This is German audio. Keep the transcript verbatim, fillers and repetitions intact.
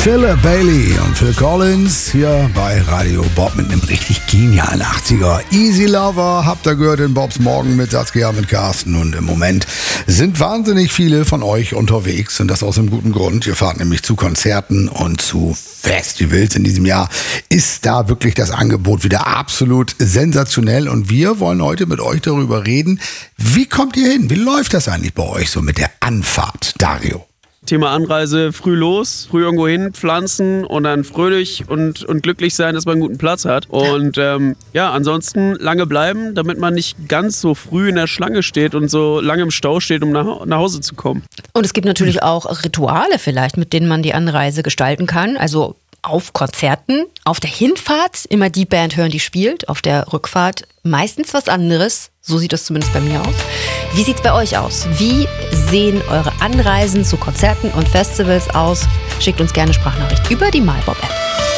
Philip Bailey und Phil Collins hier bei Radio Bob mit einem richtig genialen achtziger. Easy Lover, habt ihr gehört in Bobs Morgen mit Saskia, mit Carsten. Und im Moment sind wahnsinnig viele von euch unterwegs und das aus einem guten Grund. Ihr fahrt nämlich zu Konzerten und zu Festivals. In diesem Jahr ist da wirklich das Angebot wieder absolut sensationell und wir wollen heute mit euch darüber reden, wie kommt ihr hin? Wie läuft das eigentlich bei euch so mit der Anfahrt, Dario? Thema Anreise, früh los, früh irgendwo hin pflanzen und dann fröhlich und, und glücklich sein, dass man einen guten Platz hat. Und ähm, ja, ansonsten lange bleiben, damit man nicht ganz so früh in der Schlange steht und so lange im Stau steht, um nach, nach Hause zu kommen. Und es gibt natürlich auch Rituale vielleicht, mit denen man die Anreise gestalten kann. Also auf Konzerten, auf der Hinfahrt immer die Band hören, die spielt, auf der Rückfahrt meistens was anderes. So sieht das zumindest bei mir aus. Wie sieht's bei euch aus? Wie sehen eure Anreisen zu Konzerten und Festivals aus? Schickt uns gerne Sprachnachricht über die MyBob-App.